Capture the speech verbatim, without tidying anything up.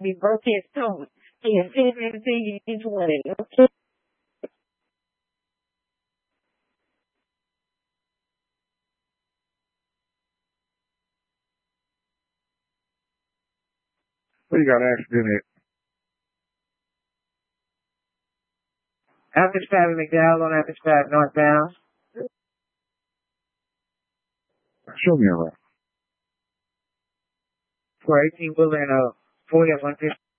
He broke his toe. He is sitting in his wedding. Okay. What you got an accident at? Average five McDowell on average five northbound. Show me around. For eighteen wheeler and a forty at one fifty.